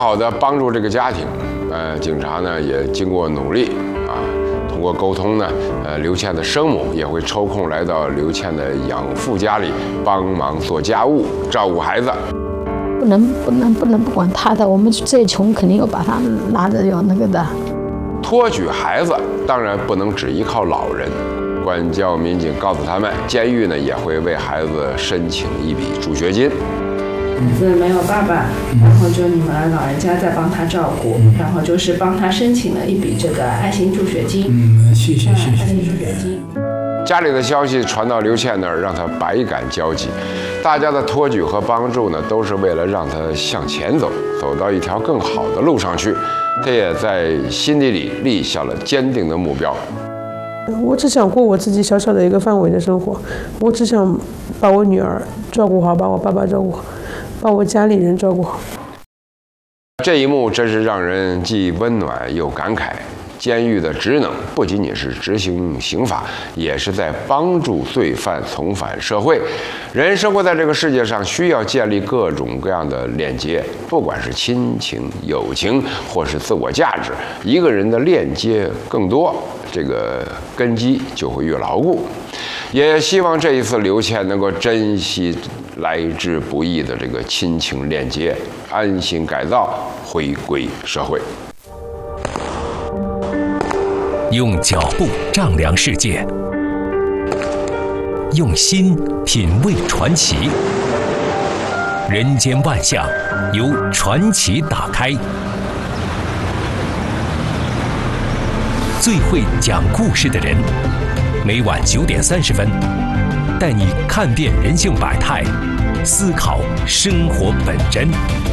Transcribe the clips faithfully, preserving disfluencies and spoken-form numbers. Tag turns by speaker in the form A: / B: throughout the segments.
A: 好的帮助这个家庭。呃，警察呢也经过努力啊，通过沟通呢，呃，刘倩的生母也会抽空来到刘倩的养父家里帮忙做家务、照顾孩子。
B: 不能不能不能不管他的，我们再穷肯定要把他拿着要那个的。
A: 托举孩子当然不能只依靠老人。管教民警告诉他们，监狱呢也会为孩子申请一笔助学金。
C: 孩子没有爸爸，然后就你们老人家在帮他照顾，然后就是帮他申请了一笔这个爱心助学金。
D: 嗯，谢谢谢谢。
C: 爱心助学金。
A: 家里的消息传到刘倩那儿，让她百感交集。大家的托举和帮助呢，都是为了让她向前走，走到一条更好的路上去。她也在心底里立下了坚定的目标。
E: 我只想过我自己小小的一个范围的生活，我只想把我女儿照顾好，把我爸爸照顾好，把我家里人照顾好。
A: 这一幕真是让人既温暖又感慨。监狱的职能不仅仅是执行刑法，也是在帮助罪犯重返社会。人生活在这个世界上，需要建立各种各样的链接，不管是亲情、友情，或是自我价值。一个人的链接更多，这个根基就会越牢固。也希望这一次刘倩能够珍惜来之不易的这个亲情链接，安心改造，回归社会。
F: 用脚步丈量世界，用心品味传奇。人间万象，由传奇打开。最会讲故事的人，每晚九点三十分，带你看遍人性百态，思考生活本真。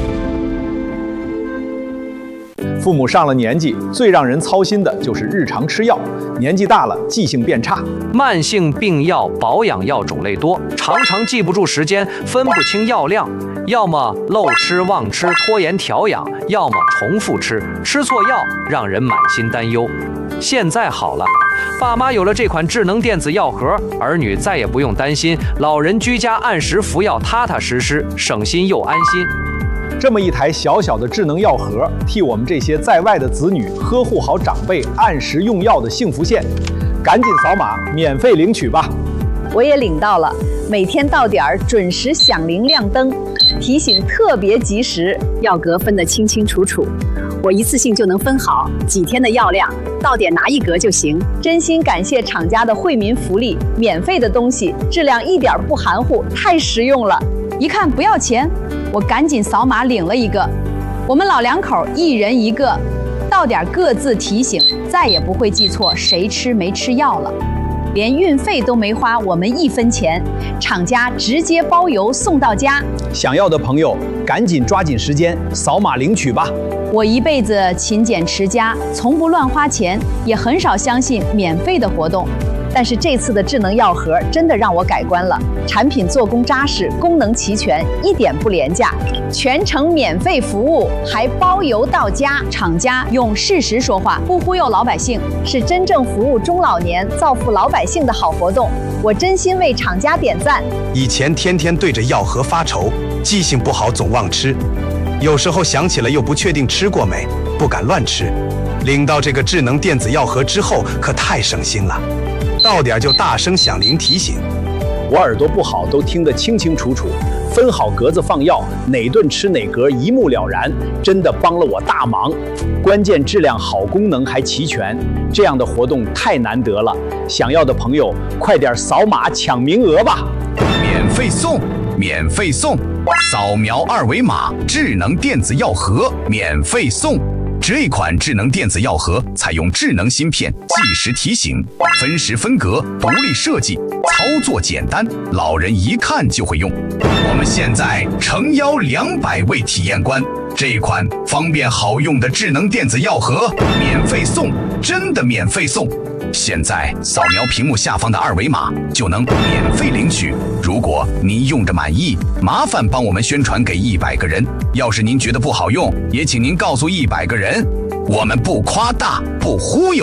G: 父母上了年纪，最让人操心的就是日常吃药。年纪大了，记性变差。
H: 慢性病药、保养药种类多，常常记不住时间，分不清药量，要么漏吃忘吃，拖延调养，要么重复吃，吃错药让人满心担忧。现在好了，爸妈有了这款智能电子药盒，儿女再也不用担心，老人居家按时服药，踏踏实实，省心又安心。
G: 这么一台小小的智能药盒，替我们这些在外的子女呵护好长辈按时用药的幸福线。赶紧扫码免费领取吧！
I: 我也领到了，每天到点儿准时响铃亮灯，提醒特别及时，药格分得清清楚楚，我一次性就能分好几天的药量，到点拿一格就行。真心感谢厂家的惠民福利，免费的东西质量一点不含糊，太实用了。一看不要钱，我赶紧扫码领了一个。我们老两口一人一个，到点各自提醒，再也不会记错谁吃没吃药了。连运费都没花我们一分钱，厂家直接包邮送到家。
G: 想要的朋友赶紧抓紧时间扫码领取吧。
I: 我一辈子勤俭持家，从不乱花钱，也很少相信免费的活动。但是这次的智能药盒真的让我改观了，产品做工扎实，功能齐全，一点不廉价，全程免费服务，还包邮到家。厂家用事实说话，不忽悠老百姓，是真正服务中老年、造福老百姓的好活动。我真心为厂家点赞。
J: 以前天天对着药盒发愁，记性不好总忘吃，有时候想起了又不确定吃过没，不敢乱吃。领到这个智能电子药盒之后，可太省心了。到点就大声响铃提醒，
G: 我耳朵不好都听得清清楚楚，分好格子放药，哪顿吃哪格一目了然，真的帮了我大忙。关键质量好，功能还齐全，这样的活动太难得了，想要的朋友快点扫码抢名额吧！
K: 免费送，免费送，扫描二维码，智能电子药盒免费送。这款智能电子药盒采用智能芯片，计时提醒，分时分格，独立设计，操作简单，老人一看就会用。我们现在诚邀两百位体验官，这款方便好用的智能电子药盒免费送，真的免费送！现在扫描屏幕下方的二维码就能免费领取。如果您用着满意，麻烦帮我们宣传给一百个人。要是您觉得不好用，也请您告诉一百个人。我们不夸大，不忽悠，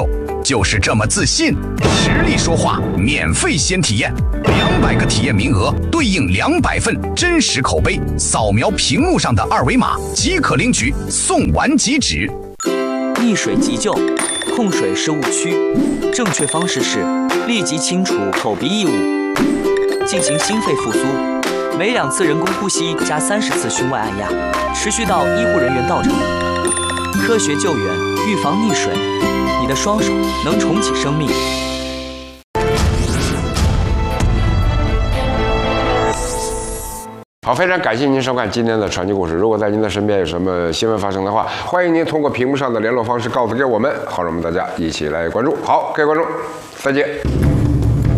K: 就是这么自信。实力说话，免费先体验，两百个体验名额对应两百份真实口碑，扫描屏幕上的二维码即可领取，送完即止。
D: 溺水急救，控水是误区，正确方式是立即清除口鼻异物，进行心肺复苏，每两次人工呼吸加三十次胸外按压，持续到医护人员到场。科学救援，预防溺水，你的双手能重启生命。
A: 好，非常感谢您收看今天的传奇故事。如果在您的身边有什么新闻发生的话，欢迎您通过屏幕上的联络方式告诉给我们，好让我们大家一起来关注。好，各位观众，再见。